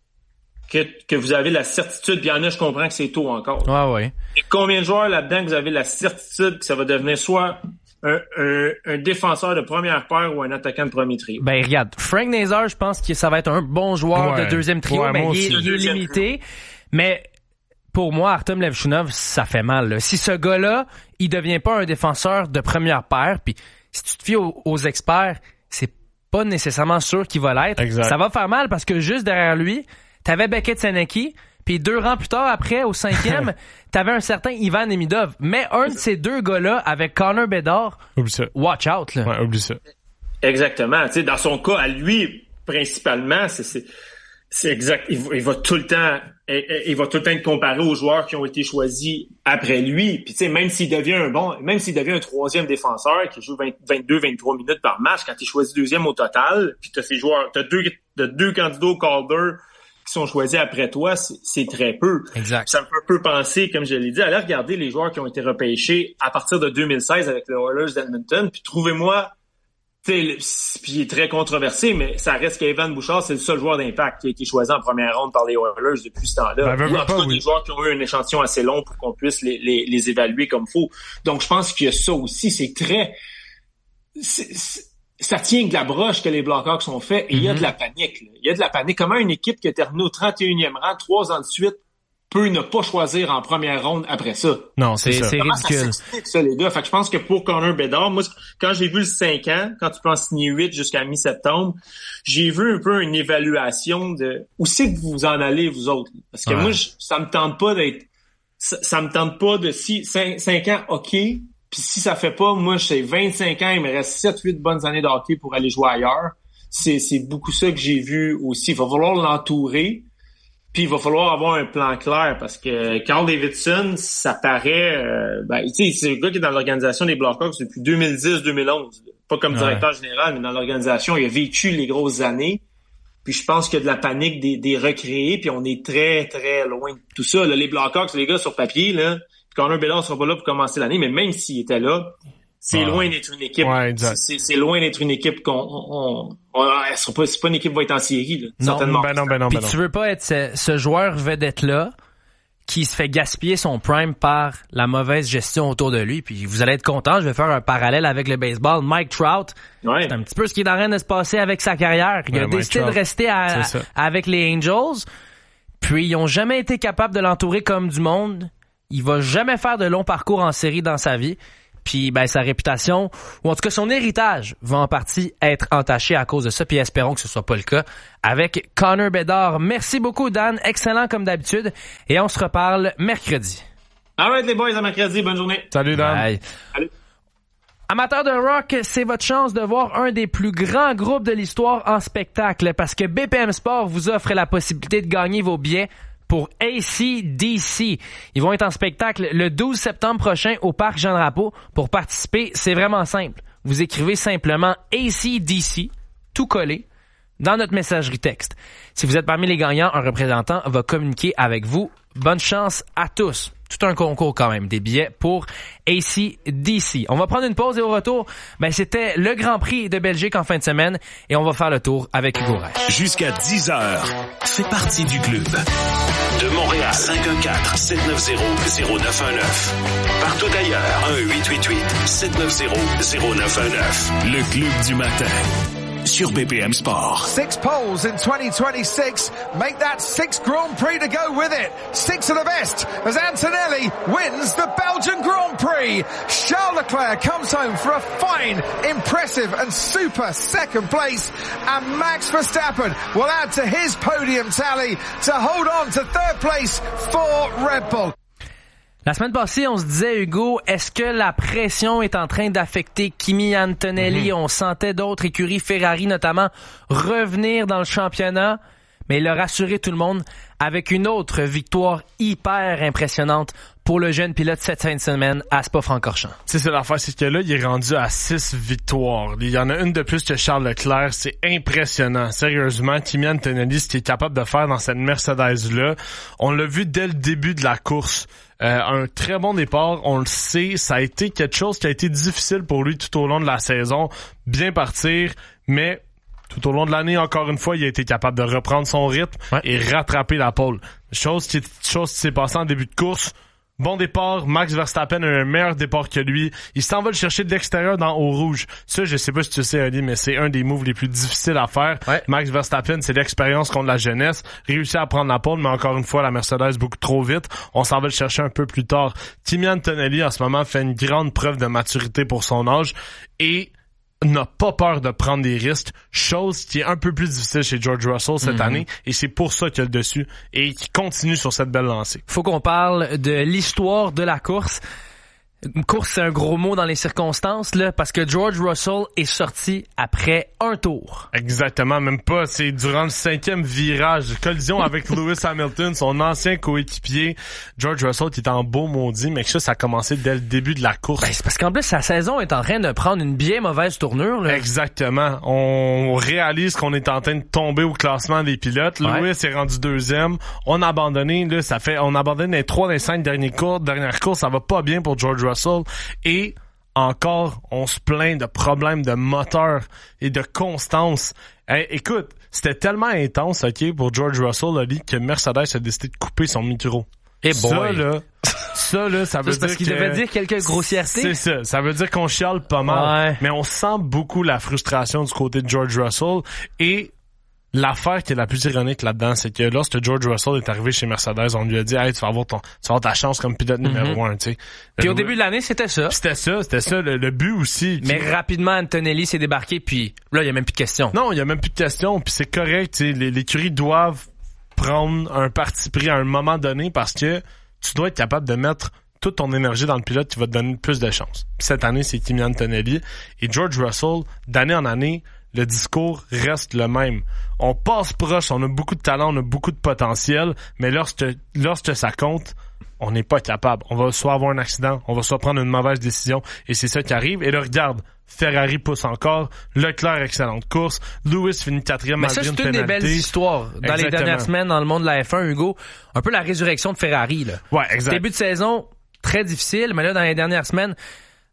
que vous avez la certitude, puis il y en a, je comprends que c'est tôt encore. Ah ouais. Il y a combien de joueurs là-dedans que vous avez la certitude que ça va devenir soit un défenseur de première paire ou un attaquant de premier trio? Ben regarde, Frank Nazar, je pense que ça va être un bon joueur de deuxième trio, mais il est limité. Mais pour moi, Artem Levchunov, ça fait mal. Là. Si ce gars-là, il devient pas un défenseur de première paire, puis si tu te fies aux experts, c'est pas nécessairement sûr qu'il va l'être. Exact. Ça va faire mal parce que juste derrière lui, t'avais Beckett Senecki, puis 2 rangs plus tard, après, au 5e, t'avais un certain Ivan Nemidov. Mais un de ces deux gars-là, avec Connor Bedard, oublie ça. Watch out, là. Ouais, oublie ça. Exactement. Tu sais, dans son cas, à lui, principalement, c'est exact. Il va tout le temps être comparé aux joueurs qui ont été choisis après lui. Puis tu sais, même s'il devient un troisième défenseur qui joue 22-23 minutes par match, quand il est choisi 2e au total, puis t'as deux candidats au Calder qui sont choisis après toi, c'est très peu. Exact. Ça me fait un peu penser, comme je l'ai dit, allez regarder les joueurs qui ont été repêchés à partir de 2016 avec les Oilers d'Edmonton, puis trouvez-moi, tu sais, puis il est très controversé, mais ça reste qu'Evan Bouchard, c'est le seul joueur d'impact qui a été choisi en première ronde par les Oilers depuis ce temps-là. Ben, en tout cas, des joueurs qui ont eu un échantillon assez long pour qu'on puisse les évaluer comme faut. Donc, je pense qu'il y a ça aussi, ça tient de la broche que les Blackhawks ont fait et il y a de la panique. Là. Il y a de la panique. Comment une équipe qui a terminé au 31e rang 3 ans de suite peut ne pas choisir en première ronde après ça? Non, c'est ça. C'est Comment ridicule. ça s'explique, ça, les gars? Fait que je pense que pour Connor Bedard, moi, quand j'ai vu le 5 ans, quand tu peux en signer 8 jusqu'à mi-septembre, j'ai vu un peu une évaluation de où c'est que vous en allez, vous autres. Parce que moi, ça me tente pas d'être... Ça me tente pas de... Si 5 ans, OK... Puis si ça fait pas, moi, j'ai 25 ans, il me reste 7-8 bonnes années de hockey pour aller jouer ailleurs. C'est beaucoup ça que j'ai vu aussi. Il va falloir l'entourer, puis il va falloir avoir un plan clair, parce que Carl Davidson, ça paraît... tu sais, c'est le gars qui est dans l'organisation des Blackhawks depuis 2010-2011. Pas comme directeur général, mais dans l'organisation. Il a vécu les grosses années. Puis je pense qu'il y a de la panique des recréés, puis on est très, très loin de tout ça. Là, les Blackhawks, les gars, sur papier, là... Connor Bedard sera pas là pour commencer l'année, mais même s'il était là, c'est loin d'être une équipe. Ouais, exact. C'est loin d'être une équipe c'est pas une équipe qui va être en série, là. Non, Certainement. Ben non. Puis tu veux pas être ce joueur vedette-là qui se fait gaspiller son prime par la mauvaise gestion autour de lui. Puis vous allez être content, je vais faire un parallèle avec le baseball. Mike Trout, c'est un petit peu ce qui est en train de se passer avec sa carrière. Il a décidé de rester avec les Angels, puis ils ont jamais été capables de l'entourer comme du monde. Il va jamais faire de longs parcours en série dans sa vie. Puis sa réputation, ou en tout cas son héritage, va en partie être entaché à cause de ça. Puis espérons que ce soit pas le cas avec Connor Bedard. Merci beaucoup, Dan. Excellent comme d'habitude. Et on se reparle mercredi. All right, les boys, à mercredi. Bonne journée. Salut, Dan. Bye. Salut. Amateurs de rock, c'est votre chance de voir un des plus grands groupes de l'histoire en spectacle parce que BPM Sport vous offre la possibilité de gagner vos billets pour AC/DC. Ils vont être en spectacle le 12 septembre prochain au Parc Jean-Drapeau. Pour participer, c'est vraiment simple. Vous écrivez simplement AC/DC, tout collé, dans notre messagerie texte. Si vous êtes parmi les gagnants, un représentant va communiquer avec vous. Bonne chance à tous. Tout un concours quand même, des billets pour AC/DC. On va prendre une pause et au retour, c'était le Grand Prix de Belgique en fin de semaine et on va faire le tour avec Hugo Reich. Jusqu'à 10h, fais partie du club. De Montréal, 514-790-0919. Partout ailleurs, 1-888-790-0919. Le club du matin. Sur BPM Sport. 6 poles in 2026. Make that 6th Grand Prix to go with it. 6 of the best as Antonelli wins the Belgian Grand Prix. Charles Leclerc comes home for a fine, impressive and super second place. And Max Verstappen will add to his podium tally to hold on to third place for Red Bull. La semaine passée, on se disait, Hugo, est-ce que la pression est en train d'affecter Kimi Antonelli? On sentait d'autres écuries, Ferrari notamment, revenir dans le championnat. Mais il a rassuré tout le monde avec une autre victoire hyper impressionnante pour le jeune pilote cette fin de semaine à Spa-Francorchamps. C'est ça l'affaire, c'est que là, il est rendu à 6 victoires. Il y en a une de plus que Charles Leclerc. C'est impressionnant. Sérieusement, Kimi Antonelli, ce qu'il est capable de faire dans cette Mercedes-là, on l'a vu dès le début de la course. Un très bon départ, on le sait, ça a été quelque chose qui a été difficile pour lui tout au long de la saison. Bien partir, mais tout au long de l'année, encore une fois, il a été capable de reprendre son rythme et rattraper la pole. Chose qui s'est passée en début de course. Bon départ, Max Verstappen a un meilleur départ que lui. Il s'en va le chercher de l'extérieur dans Eau Rouge. Ça, je sais pas si tu sais, Ali, mais c'est un des moves les plus difficiles à faire. Ouais. Max Verstappen, c'est l'expérience contre la jeunesse. Réussit à prendre la pole, mais encore une fois, la Mercedes beaucoup trop vite. On s'en va le chercher un peu plus tard. Kimi Antonelli, en ce moment, fait une grande preuve de maturité pour son âge et n'a pas peur de prendre des risques, chose qui est un peu plus difficile chez George Russell cette année, et c'est pour ça qu'il a le dessus et qu'il continue sur cette belle lancée. Faut qu'on parle de l'histoire de la course. Une course, c'est un gros mot dans les circonstances, là, parce que George Russell est sorti après un tour. Exactement, même pas. C'est durant le 5e virage, collision avec Lewis Hamilton, son ancien coéquipier. George Russell qui est en beau maudit, mais que ça a commencé dès le début de la course. C'est parce qu'en plus, sa saison est en train de prendre une bien mauvaise tournure, là. Exactement. On réalise qu'on est en train de tomber au classement des pilotes. Lewis est rendu 2e. On a abandonné, là, on abandonne les 3 des 5 dernières courses. Ça va pas bien pour George Russell. Et encore, on se plaint de problèmes de moteur et de constance. Écoute, c'était tellement intense, ok, pour George Russell, Ali, que Mercedes a décidé de couper son micro. Et ça, là, ça veut dire parce qu'il devait dire quelques grossièretés. C'est ça. Ça veut dire qu'on chiale pas mal. Ouais. Mais on sent beaucoup la frustration du côté de George Russell. Et l'affaire qui est la plus ironique là-dedans, c'est que lorsque George Russell est arrivé chez Mercedes, on lui a dit, hey, tu vas avoir ta chance comme pilote numéro 1, tu sais. Puis au début de l'année, c'était ça. C'était ça, le but aussi. Mais rapidement, Antonelli s'est débarqué, puis là, il y a même plus de questions. Non, il y a même plus de questions, puis c'est correct, tu sais, l'écurie doivent prendre un parti pris à un moment donné parce que tu dois être capable de mettre toute ton énergie dans le pilote qui va te donner plus de chance. Puis cette année, c'est Kimi Antonelli et George Russell, d'année en année, le discours reste le même. On passe proche, on a beaucoup de talent, on a beaucoup de potentiel, mais lorsque ça compte, on n'est pas capable. On va soit avoir un accident, on va soit prendre une mauvaise décision, et c'est ça qui arrive. Et là, regarde, Ferrari pousse encore, Leclerc, excellente course, Lewis finit 4e malgré une pénalité. C'est une des belles histoires dans les dernières semaines dans le monde de la F1, Hugo. Un peu la résurrection de Ferrari, là. Ouais, exact. Début de saison, très difficile, mais là, dans les dernières semaines,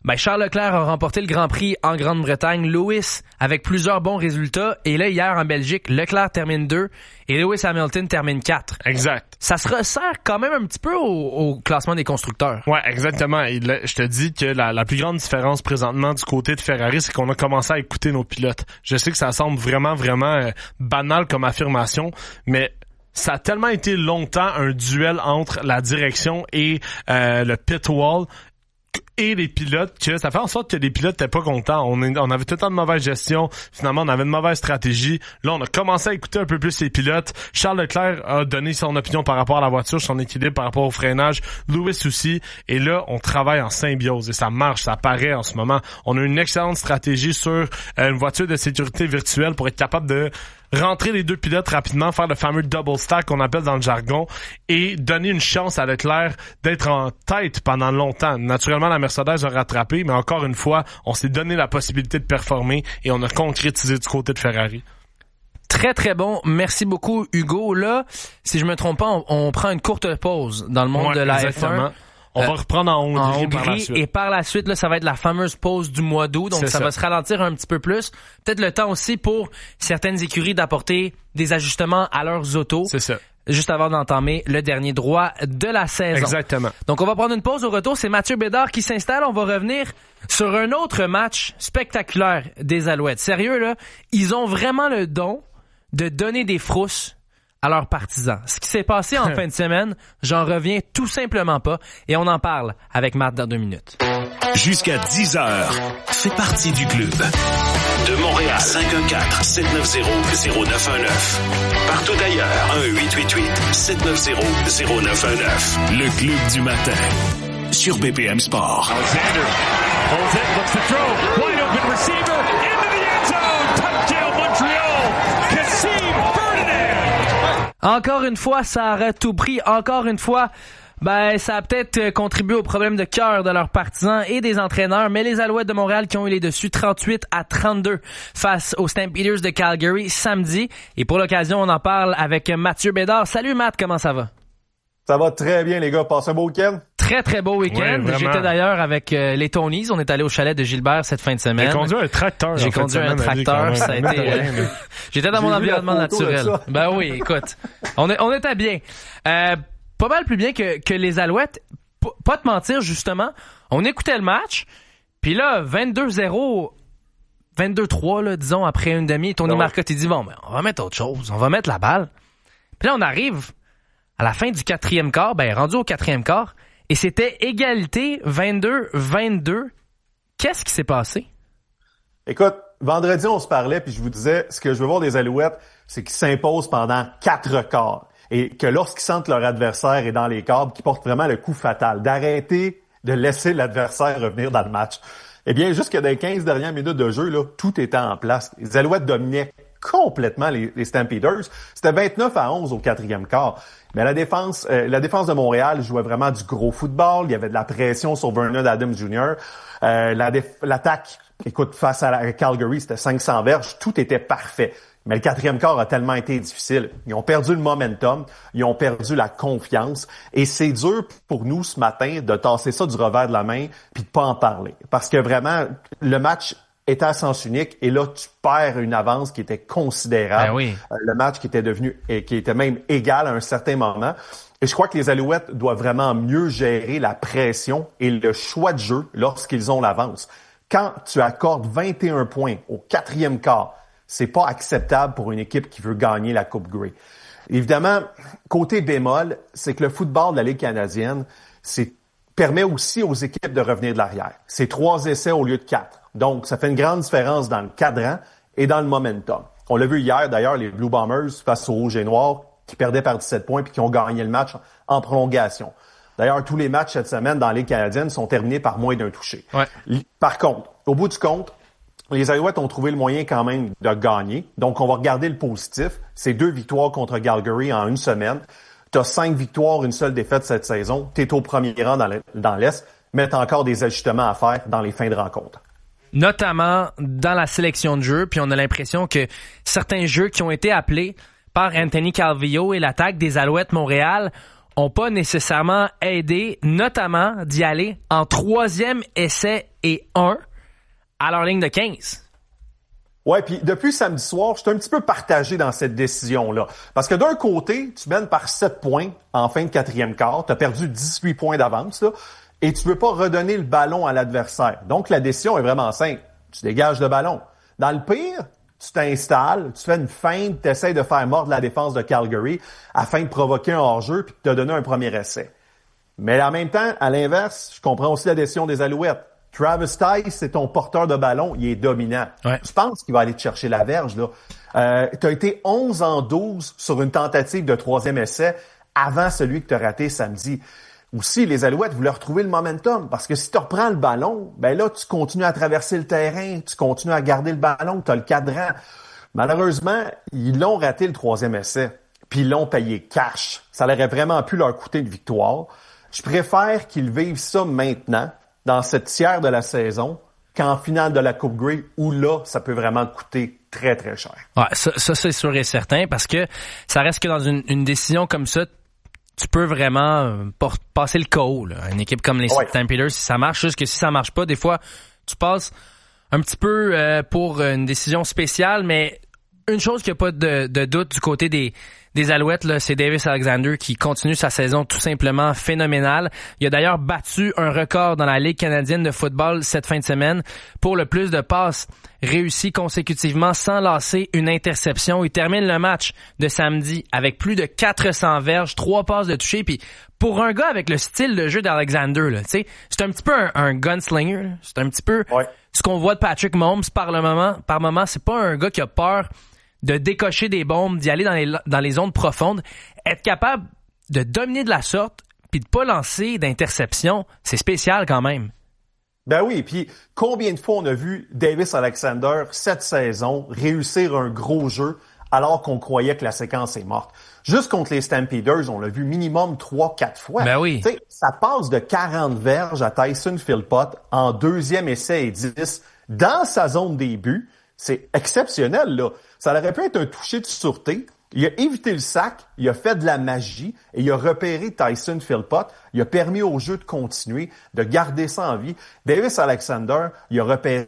Ben, Charles Leclerc a remporté le Grand Prix en Grande-Bretagne, Lewis avec plusieurs bons résultats, et là, hier en Belgique, Leclerc termine 2 et Lewis Hamilton termine 4. Exact. Ça se resserre quand même un petit peu au classement des constructeurs. Ouais, exactement. Et là, je te dis que la plus grande différence présentement du côté de Ferrari, c'est qu'on a commencé à écouter nos pilotes. Je sais que ça semble vraiment banal comme affirmation, mais ça a tellement été longtemps un duel entre la direction et le pit wall et les pilotes, que ça fait en sorte que les pilotes étaient pas contents. On avait tout le temps de mauvaise gestion. Finalement, on avait une mauvaise stratégie. Là, on a commencé à écouter un peu plus les pilotes. Charles Leclerc a donné son opinion par rapport à la voiture, son équilibre par rapport au freinage. Lewis aussi. Et là, on travaille en symbiose et ça marche, ça paraît en ce moment. On a une excellente stratégie sur une voiture de sécurité virtuelle pour être capable de rentrer les deux pilotes rapidement, faire le fameux double stack qu'on appelle dans le jargon et donner une chance à Leclerc d'être en tête pendant longtemps. Naturellement, la Mercedes a rattrapé, mais encore une fois, on s'est donné la possibilité de performer et on a concrétisé du côté de Ferrari. Très, très bon. Merci beaucoup, Hugo. Là, si je me trompe pas, on prend une courte pause dans le monde de la exactement. F1. On va reprendre en Hongrie par la suite. Et par la suite, là, ça va être la fameuse pause du mois d'août. Donc, ça va se ralentir un petit peu plus. Peut-être le temps aussi pour certaines écuries d'apporter des ajustements à leurs autos. C'est ça. Juste avant d'entamer le dernier droit de la saison. Exactement. Donc, on va prendre une pause. Au retour, c'est Mathieu Bédard qui s'installe. On va revenir sur un autre match spectaculaire des Alouettes. Sérieux, là, ils ont vraiment le don de donner des frousses à leurs partisans. Ce qui s'est passé en fin de semaine, j'en reviens tout simplement pas. Et on en parle avec Matt dans 2 minutes. Jusqu'à 10h, fais partie du club. De Montréal, 514-790-0919. Partout ailleurs, 1-888-790-0919. Le club du matin. Sur BPM Sport. Alexander holds it, looks to throw. Wide open receiver. Into the end zone. Touchdown Montreal. Kassim Ferdinand. Encore une fois, ça aurait tout pris. Encore une fois, ça a peut-être contribué au problème de cœur de leurs partisans et des entraîneurs, mais les Alouettes de Montréal qui ont eu les dessus 38-32 face aux Stampeders de Calgary samedi. Et pour l'occasion, on en parle avec Mathieu Bédard. Salut Matt, comment ça va? Ça va très bien les gars, passez un beau week-end? Très très beau week-end. Ouais, j'étais d'ailleurs avec les Tonys, on est allé au chalet de Gilbert cette fin de semaine. J'ai conduit un tracteur. J'ai conduit un tracteur, ça a été... J'étais dans mon environnement naturel. Ben oui, écoute, on était bien. Pas mal plus bien que les Alouettes. Pas te mentir, justement. On écoutait le match, puis là, 22-0, 22-3, là, disons, après une demi, Tony Marcotte, il dit, bon, on va mettre autre chose, on va mettre la balle. Puis là, on arrive à la fin du 4e quart, rendu au 4e quart, et c'était égalité 22-22. Qu'est-ce qui s'est passé? Écoute, vendredi, on se parlait, puis je vous disais, ce que je veux voir des Alouettes, c'est qu'ils s'imposent pendant 4 quarts. Et que lorsqu'ils sentent leur adversaire est dans les câbles, qu'ils portent vraiment le coup fatal, d'arrêter de laisser l'adversaire revenir dans le match. Eh bien, jusque dans les 15 dernières minutes de jeu, là, tout était en place. Les Alouettes dominaient complètement les Stampeders. C'était 29-11 au 4e quart. Mais la défense de Montréal jouait vraiment du gros football. Il y avait de la pression sur Vernon Adams Jr. L'attaque, écoute, face à Calgary, c'était 500 verges. Tout était parfait. Mais le 4e quart a tellement été difficile. Ils ont perdu le momentum, ils ont perdu la confiance. Et c'est dur pour nous ce matin de tasser ça du revers de la main puis de pas en parler. Parce que vraiment, le match était à sens unique et là, tu perds une avance qui était considérable. Ben oui. Le match qui était même égal à un certain moment. Et je crois que les Alouettes doivent vraiment mieux gérer la pression et le choix de jeu lorsqu'ils ont l'avance. Quand tu accordes 21 points au 4e quart, c'est pas acceptable pour une équipe qui veut gagner la Coupe Grey. Évidemment, côté bémol, c'est que le football de la Ligue canadienne, permet aussi aux équipes de revenir de l'arrière. C'est 3 essais au lieu de 4. Donc, ça fait une grande différence dans le cadran et dans le momentum. On l'a vu hier, d'ailleurs, les Blue Bombers face aux Rouges et Noirs, qui perdaient par 17 points puis qui ont gagné le match en prolongation. D'ailleurs, tous les matchs cette semaine dans la Ligue canadienne sont terminés par moins d'un touché. Ouais. Par contre, au bout du compte, les Alouettes ont trouvé le moyen quand même de gagner. Donc, on va regarder le positif. C'est 2 victoires contre Calgary en une semaine. Tu as 5 victoires, une seule défaite cette saison. Tu es au premier rang dans l'Est, mais tu as encore des ajustements à faire dans les fins de rencontre. Notamment dans la sélection de jeux, puis on a l'impression que certains jeux qui ont été appelés par Anthony Calvillo et l'attaque des Alouettes Montréal ont pas nécessairement aidé, notamment d'y aller en 3e essai et 1 à leur ligne de 15. Ouais, puis depuis samedi soir, je suis un petit peu partagé dans cette décision-là. Parce que d'un côté, tu mènes par 7 points en fin de 4e quart, tu as perdu 18 points d'avance, là, et tu veux pas redonner le ballon à l'adversaire. Donc, la décision est vraiment simple. Tu dégages le ballon. Dans le pire, tu t'installes, tu fais une feinte, tu essaies de faire mordre la défense de Calgary afin de provoquer un hors-jeu puis de te donner un premier essai. Mais en même temps, à l'inverse, je comprends aussi la décision des Alouettes. Travis Tice, c'est ton porteur de ballon, il est dominant. Ouais. Je pense qu'il va aller te chercher la verge, là. Tu as été 11 en 12 sur une tentative de 3e essai avant celui que tu as raté samedi. Aussi, les Alouettes voulaient retrouver le momentum parce que si tu reprends le ballon, ben là, tu continues à traverser le terrain, tu continues à garder le ballon, tu as le cadran. Malheureusement, ils l'ont raté le 3e essai, puis ils l'ont payé cash. Ça aurait vraiment pu leur coûter une victoire. Je préfère qu'ils vivent ça maintenant, dans cette tiers de la saison, qu'en finale de la Coupe Grey, où là, ça peut vraiment coûter très, très cher. Ouais, ça c'est sûr et certain, parce que ça reste que dans une décision comme ça, tu peux vraiment passer le KO, là. Une équipe comme les Stampeders, si ça marche, juste que si ça marche pas, des fois, tu passes un petit peu pour une décision spéciale, mais une chose qu'il n'y a pas de doute du côté des Alouettes, là, c'est Davis Alexander qui continue sa saison tout simplement phénoménale. Il a d'ailleurs battu un record dans la Ligue canadienne de football cette fin de semaine pour le plus de passes réussies consécutivement sans lasser une interception. Il termine le match de samedi avec plus de 400 verges, 3 passes de toucher. Puis pour un gars avec le style de jeu d'Alexander, là, tu sais, c'est un petit peu un gunslinger. Là. C'est un petit peu ce qu'on voit de Patrick Mahomes par moment. C'est pas un gars qui a peur de décocher des bombes, d'y aller dans les zones profondes. Être capable de dominer de la sorte puis de pas lancer d'interception, c'est spécial quand même. Ben oui, puis combien de fois on a vu Davis Alexander cette saison réussir un gros jeu alors qu'on croyait que la séquence est morte. Juste contre les Stampeders, on l'a vu minimum 3-4 fois. Ben oui. T'sais, ça passe de 40 verges à Tyson Philpott en 2e essai et 10 dans sa zone des buts. C'est exceptionnel, là. Ça aurait pu être un toucher de sûreté. Il a évité le sac, il a fait de la magie et il a repéré Tyson Philpott. Il a permis au jeu de continuer, de garder ça en vie. Davis Alexander, il a repéré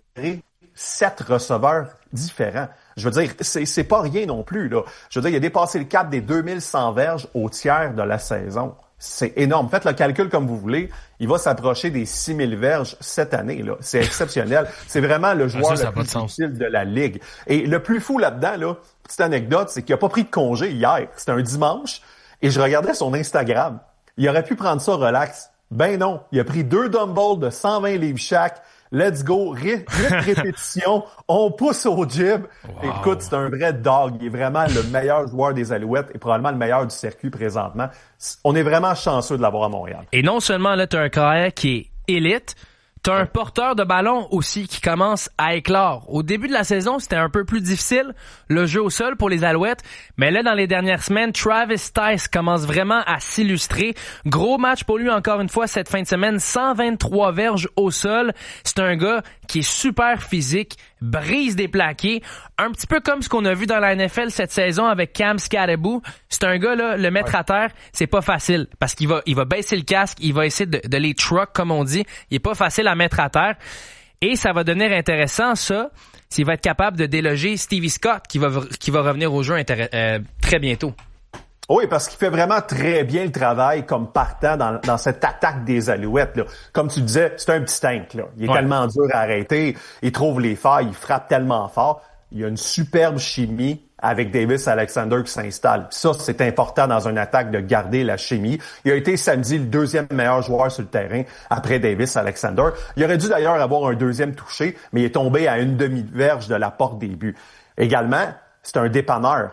7 receveurs différents. Je veux dire, c'est pas rien non plus, là. Je veux dire, il a dépassé le cap des 2100 verges au tiers de la saison. C'est énorme. Faites le calcul comme vous voulez. Il va s'approcher des 6000 verges cette année, là. C'est exceptionnel. C'est vraiment le joueur le plus difficile de la Ligue. Et le plus fou là-dedans, là, petite anecdote, c'est qu'il a pas pris de congé hier. C'était un dimanche. Et je regardais son Instagram. Il aurait pu prendre ça relax. Ben non. Il a pris 2 dumbbells de 120 livres chaque. Let's go, répétition, on pousse au gym. Wow. Écoute, c'est un vrai dog. Il est vraiment le meilleur joueur des Alouettes et probablement le meilleur du circuit présentement. On est vraiment chanceux de l'avoir à Montréal. Et non seulement là, tu as un carrière qui est élite, tu as un porteur de ballon aussi qui commence à éclore. Au début de la saison, c'était un peu plus difficile, le jeu au sol pour les Alouettes. Mais là, dans les dernières semaines, Travis Tice commence vraiment à s'illustrer. Gros match pour lui encore une fois cette fin de semaine. 123 verges au sol. C'est un gars qui est super physique, brise des plaqués. Un petit peu comme ce qu'on a vu dans la NFL cette saison avec Cam Skattebo. C'est un gars, là, le mettre à terre, c'est pas facile. Parce qu'il va baisser le casque, il va essayer de les truck, comme on dit. Il est pas facile à mettre à terre. Et ça va devenir intéressant, ça, s'il va être capable de déloger Stevie Scott, qui va revenir au jeu très bientôt. Oui, parce qu'il fait vraiment très bien le travail comme partant dans cette attaque des Alouettes, là. Comme tu disais, c'est un petit tank, là. Il est tellement dur à arrêter, il trouve les failles, il frappe tellement fort. Il y a une superbe chimie avec Davis Alexander qui s'installe. Puis ça, c'est important dans une attaque de garder la chimie. Il a été samedi le 2e meilleur joueur sur le terrain après Davis Alexander. Il aurait dû d'ailleurs avoir un 2e touché, mais il est tombé à une demi-verge de la porte des buts. Également, c'est un dépanneur.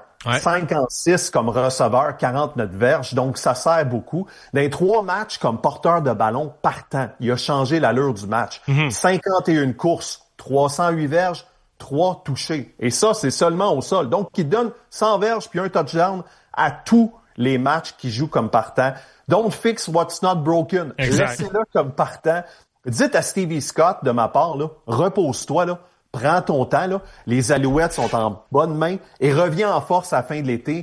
56 comme receveur, 49 verges, donc ça sert beaucoup. Dans les 3 matchs comme porteur de ballon partant, il a changé l'allure du match. 51 courses, 308 verges, 3 touchés. Et ça, c'est seulement au sol. Donc, il donne 100 verges puis un touchdown à tous les matchs qu'il joue comme partant. Don't fix what's not broken. Laissez-le comme partant. Dites à Stevie Scott, de ma part, là, repose-toi, là. Prends ton temps, là. Les Alouettes sont en bonne main et reviens en force à la fin de l'été.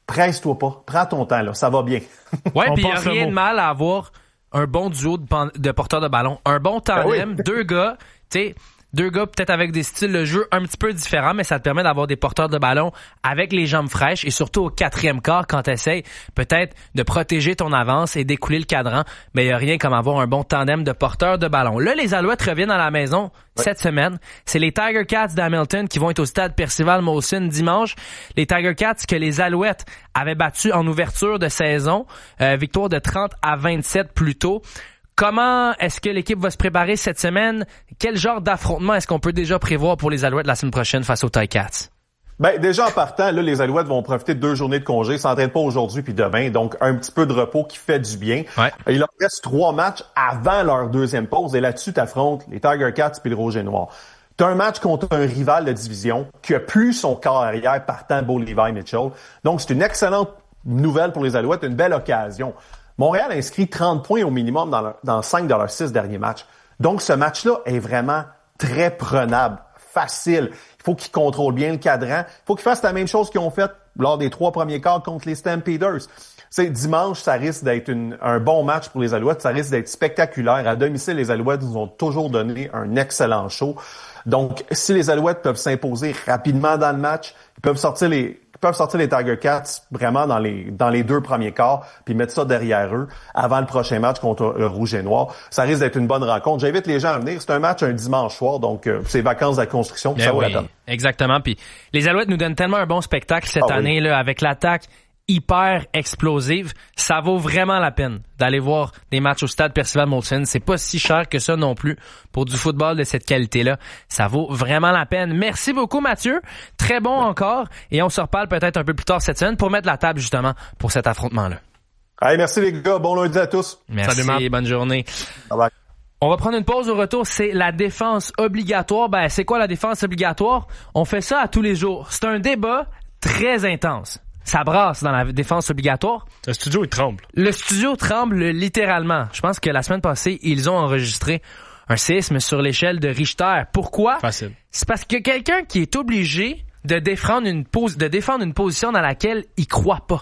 presse-toi pas. Prends ton temps, là. Ça va bien. Ouais, puis il n'y a rien de mal à avoir un bon duo de porteurs de ballon. Un bon tandem, deux gars, tu sais, deux gars peut-être avec des styles de jeu un petit peu différents, mais ça te permet d'avoir des porteurs de ballon avec les jambes fraîches et surtout au 4e quart quand tu essaies peut-être de protéger ton avance et d'écouler le cadran. Mais il n'y a rien comme avoir un bon tandem de porteurs de ballon. Là, les Alouettes reviennent à la maison cette semaine. C'est les Tiger Cats d'Hamilton qui vont être au stade Percival Molson dimanche. Les Tiger Cats que les Alouettes avaient battus en ouverture de saison. Victoire de 30-27 plus tôt. Comment est-ce que l'équipe va se préparer cette semaine? Quel genre d'affrontement est-ce qu'on peut déjà prévoir pour les Alouettes la semaine prochaine face aux Tiger Cats? Ben, déjà en partant, là, les Alouettes vont profiter de 2 journées de congé. Ils s'entraînent pas aujourd'hui puis demain. Donc, un petit peu de repos qui fait du bien. Ouais. Il leur reste 3 matchs avant leur 2e pause. Et là-dessus, t'affrontes les Tiger Cats puis le Rouge et Noir. T'as un match contre un rival de division qui a plus son corps arrière partant Bo Levi Mitchell. Donc, c'est une excellente nouvelle pour les Alouettes, une belle occasion. Montréal a inscrit 30 points au minimum dans 5 de leurs 6 derniers matchs. Donc, ce match-là est vraiment très prenable, facile. Il faut qu'ils contrôlent bien le cadran. Il faut qu'ils fassent la même chose qu'ils ont fait lors des 3 premiers quarts contre les Stampeders. C'est dimanche, ça risque d'être un bon match pour les Alouettes. Ça risque d'être spectaculaire. À domicile, les Alouettes nous ont toujours donné un excellent show. Donc, si les Alouettes peuvent s'imposer rapidement dans le match, ils peuvent sortir les Tiger Cats vraiment dans les 2 premiers quarts, puis mettre ça derrière eux avant le prochain match contre le Rouge et Noir. Ça risque d'être une bonne rencontre. J'invite les gens à venir. C'est un match un dimanche soir, donc c'est vacances de la construction, puis ça vaut la peine. Exactement. Puis les Alouettes nous donnent tellement un bon spectacle cette année là, avec l'attaque hyper explosive. Ça vaut vraiment la peine d'aller voir des matchs au stade Percival Molson. C'est pas si cher que ça non plus pour du football de cette qualité-là. Ça vaut vraiment la peine. Merci beaucoup, Mathieu. Très bon encore. Et on se reparle peut-être un peu plus tard cette semaine pour mettre la table justement pour cet affrontement-là. Allez, merci les gars. Bon lundi à tous. Merci. Bonne journée. Bye bye. On va prendre une pause au retour. C'est la défense obligatoire. Ben, c'est quoi la défense obligatoire? On fait ça à tous les jours. C'est un débat très intense. Ça brasse dans la défense obligatoire. Le studio, il tremble. Le studio tremble littéralement. Je pense que la semaine passée, ils ont enregistré un séisme sur l'échelle de Richter. Pourquoi? Facile. C'est parce que quelqu'un qui est obligé de défendre une position dans laquelle il croit pas.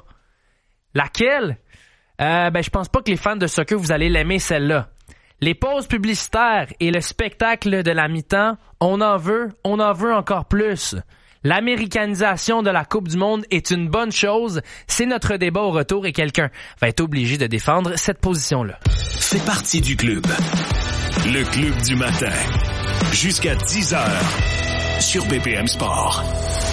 Laquelle? Je pense pas que les fans de soccer, vous allez l'aimer celle-là. Les pauses publicitaires et le spectacle de la mi-temps, on en veut encore plus. L'américanisation de la Coupe du Monde est une bonne chose. C'est notre débat au retour et quelqu'un va être obligé de défendre cette position-là. Fais partie du club. Le club du matin. Jusqu'à 10h sur BPM Sport.